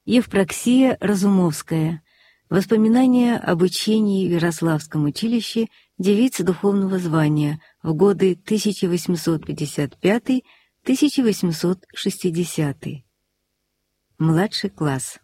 Евпроксия Разумовская. Воспоминания об учении в Ярославском училище девиц духовного звания в годы 1855-1860. Младший класс.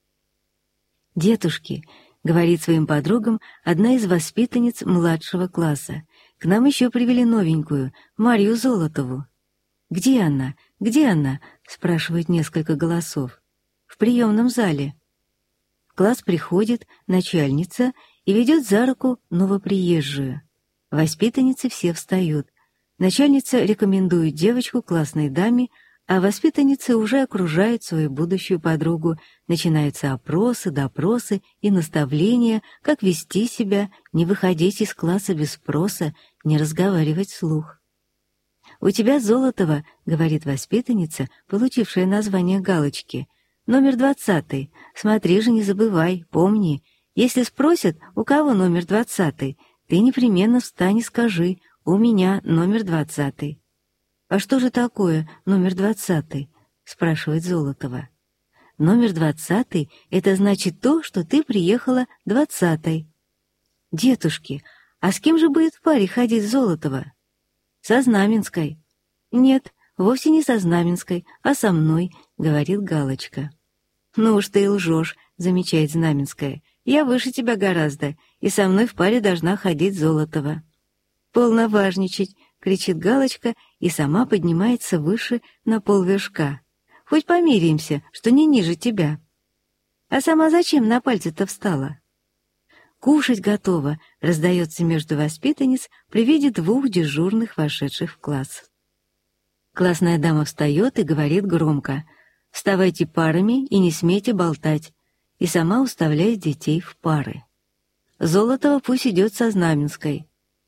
«Детушки», — говорит своим подругам одна из воспитанниц младшего класса, «к нам еще привели новенькую, Марью Золотову». «Где она? Где она?» — спрашивает несколько голосов. «В приемном зале». В класс приходит начальница и ведет за руку новоприезжую. Воспитанницы все встают. Начальница рекомендует девочку классной даме, а воспитанницы уже окружают свою будущую подругу. Начинаются опросы, допросы и наставления, как вести себя, не выходить из класса без спроса, не разговаривать вслух. «У тебя, Золотова, — говорит воспитанница, получившая название галочки, — номер 20. Смотри же, не забывай, помни. Если спросят, у кого номер 20, ты непременно встань и скажи: у меня номер 20. «А что же такое номер 20? Спрашивает Золотова. «Номер 20 — это значит то, что ты приехала 20-й». «Детушки, а с кем же будет в паре ходить Золотова?» «Со Знаменской». «Нет, вовсе не со Знаменской, а со мной», — говорит галочка. «Ну уж ты и лжешь», — замечает Знаменская. «Я выше тебя гораздо, и со мной в паре должна ходить Золотова». «Полно важничать», — кричит галочка и сама поднимается выше на полвершка. «Хоть помиримся, что не ниже тебя». «А сама зачем на пальце-то встала?» «Кушать готово», — раздается между воспитанниц при виде двух дежурных, вошедших в класс. Классная дама встает и говорит громко: «Вставайте парами и не смейте болтать», и сама уставляет детей в пары. Золотова пусть идет со Знаменской.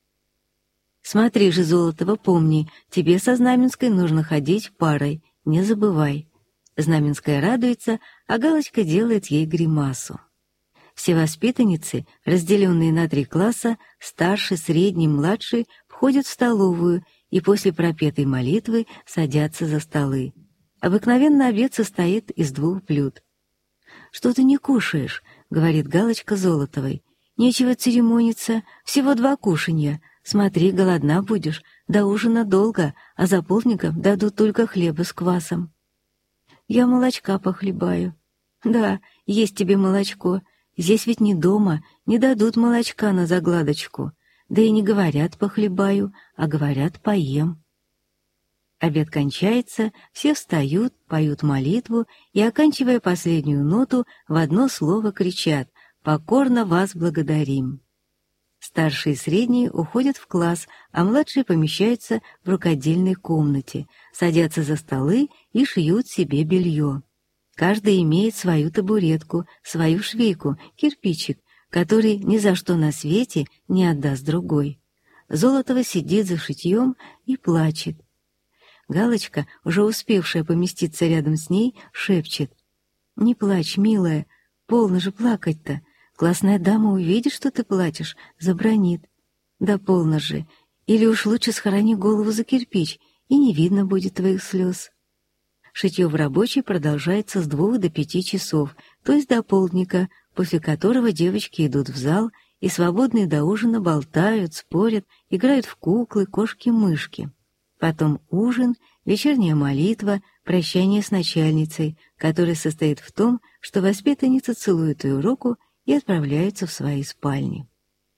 «Смотри же, Золотова, помни, тебе со Знаменской нужно ходить парой, не забывай». Знаменская радуется, а галочка делает ей гримасу. Все воспитанницы, разделенные на 3 класса, старший, средний, младший, входят в столовую и после пропетой молитвы садятся за столы. Обыкновенно обед состоит из 2 блюд. «Что ты не кушаешь?» — говорит галочка Золотовой. «Нечего церемониться, всего 2 кушанья. Смотри, голодна будешь, до ужина долго, а за полдником дадут только хлеба с квасом». «Я молочка похлебаю». «Да, есть тебе молочко. Здесь ведь не дома, не дадут молочка на загладочку. Да и не говорят «похлебаю», а говорят «поем». Обед кончается, все встают, поют молитву и, оканчивая последнюю ноту, в одно слово кричат: «Покорно вас благодарим». Старшие и средние уходят в класс, а младшие помещаются в рукодельной комнате, садятся за столы и шьют себе белье. Каждый имеет свою табуретку, свою швейку, кирпичик, который ни за что на свете не отдаст другой. Золотова сидит за шитьем и плачет. Галочка, уже успевшая поместиться рядом с ней, шепчет: «Не плачь, милая, полно же плакать-то. Классная дама увидит, что ты плачешь, забранит. Да полно же, или уж лучше схорони голову за кирпич, и не видно будет твоих слез». Шитье в рабочей продолжается с 2 до 5 часов, то есть до полдника, после которого девочки идут в зал и свободные до ужина болтают, спорят, играют в куклы, кошки-мышки. Потом ужин, вечерняя молитва, прощание с начальницей, которая состоит в том, что воспитанница целует ее руку и отправляются в свои спальни.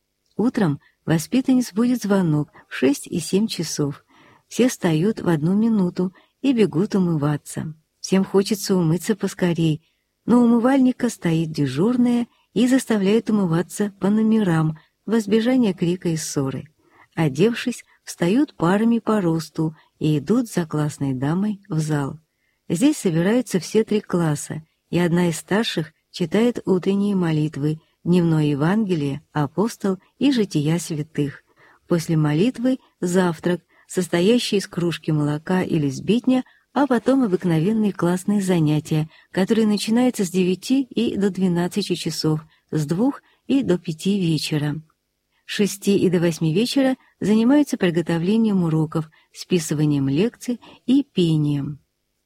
Утром воспитанниц будет звонок в 6 и 7 часов. Все встают в 1 минуту и бегут умываться. Всем хочется умыться поскорей, но у умывальника стоит дежурная и заставляет умываться по номерам во избежание крика и ссоры. Одевшись, встают парами по росту и идут за классной дамой в зал. Здесь собираются все 3 класса, и одна из старших читает утренние молитвы, дневное Евангелие, апостол и жития святых. После молитвы завтрак, состоящий из кружки молока или сбитня, а потом обыкновенные классные занятия, которые начинаются с 9 и до 12 часов, с 2 и до 5 вечера. С 6 и до 8 вечера занимаются приготовлением уроков, списыванием лекций и пением.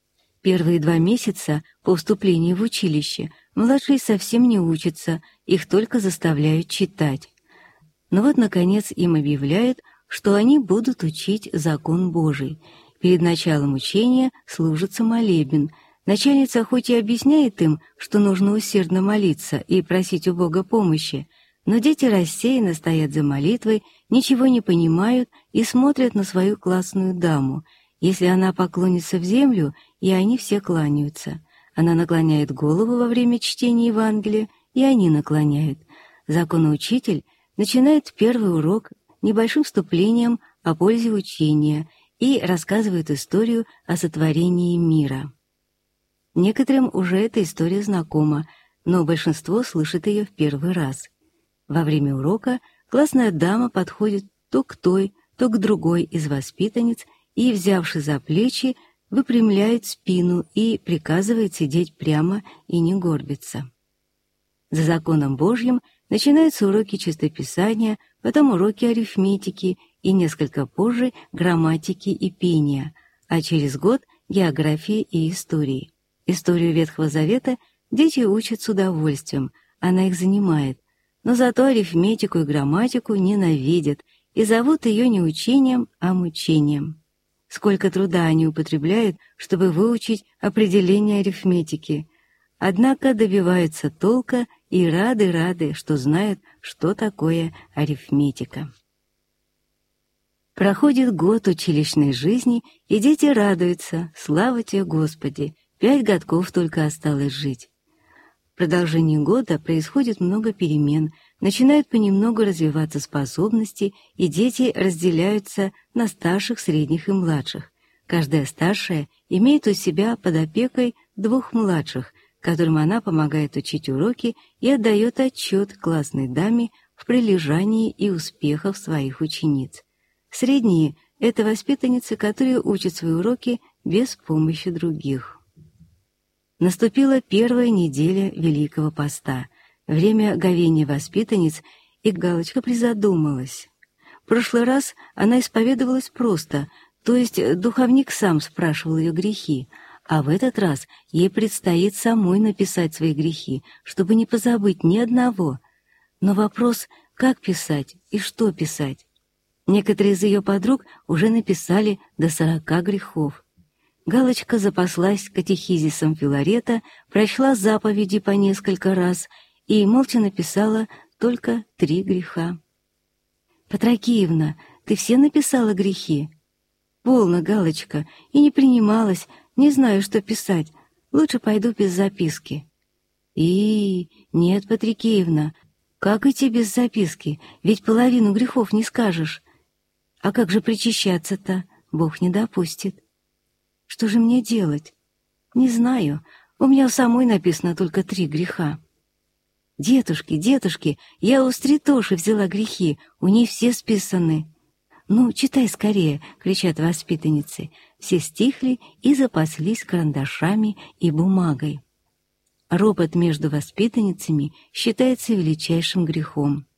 Первые 2 месяца по вступлении в училище младшие совсем не учатся, их только заставляют читать. Но вот, наконец, им объявляют, что они будут учить закон Божий. Перед началом учения служится молебен. Начальница хоть и объясняет им, что нужно усердно молиться и просить у Бога помощи, но дети рассеянно стоят за молитвой, ничего не понимают и смотрят на свою классную даму. Если она поклонится в землю, и они все кланяются. Она наклоняет голову во время чтения Евангелия, и они наклоняют. Законоучитель начинает первый урок небольшим вступлением о пользе учения и рассказывает историю о сотворении мира. Некоторым уже эта история знакома, но большинство слышит ее в первый раз. Во время урока классная дама подходит то к той, то к другой из воспитанниц и, взявши за плечи, выпрямляет спину и приказывает сидеть прямо и не горбиться. За законом Божьим начинаются уроки чистописания, потом уроки арифметики и несколько позже грамматики и пения, а через год географии и истории. Историю Ветхого Завета дети учат с удовольствием, она их занимает, но зато арифметику и грамматику ненавидят и зовут ее не учением, а мучением. Сколько труда они употребляют, чтобы выучить определение арифметики. Однако добиваются толка и рады, что знают, что такое арифметика. Проходит год училищной жизни, и дети радуются, слава тебе, Господи, 5 годков только осталось жить. В продолжении года происходит много перемен, начинают понемногу развиваться способности, и дети разделяются на старших, средних и младших. Каждая старшая имеет у себя под опекой 2 младших, которым она помогает учить уроки и отдает отчет классной даме в прилежании и успехах своих учениц. Средние — это воспитанницы, которые учат свои уроки без помощи других. Наступила первая неделя Великого Поста, время говения воспитанниц, и Галочка призадумалась. В прошлый раз она исповедовалась просто, то есть духовник сам спрашивал ее грехи, а в этот раз ей предстоит самой написать свои грехи, чтобы не позабыть ни одного. Но вопрос, как писать и что писать? Некоторые из ее подруг уже написали до 40 грехов. Галочка запаслась катехизисом Филарета, прочла заповеди по несколько раз и молча написала только 3 греха. «Патракеевна, ты все написала грехи?» «Полно, Галочка, и не принималась, не знаю, что писать, лучше пойду без записки». Нет, Патрикеевна, как идти без записки, ведь половину грехов не скажешь. А как же причащаться-то, Бог не допустит. Что же мне делать? Не знаю, у меня у самой написано только 3 греха. Детушки, детушки, я у Стритоши взяла грехи, у ней все списаны. «Ну, читай скорее!» — кричат воспитанницы. Все стихли и запаслись карандашами и бумагой. Ропот между воспитанницами считается величайшим грехом.